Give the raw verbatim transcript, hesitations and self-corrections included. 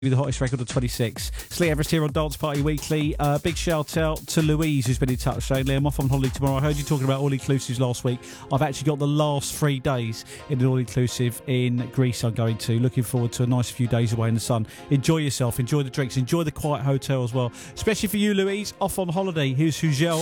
The hottest record of twenty-six. It's Lee Everest here on Dance Party Weekly. Uh, big shout out to Louise who's been in touch saying, Lee, I'm off on holiday tomorrow. I heard you talking about all-inclusives last week. I've actually got the last three days in an all-inclusive in Greece I'm going to. Looking forward to a nice few days away in the sun. Enjoy yourself, enjoy the drinks, enjoy the quiet hotel as well. Especially for you, Louise, off on holiday. Here's Hugel.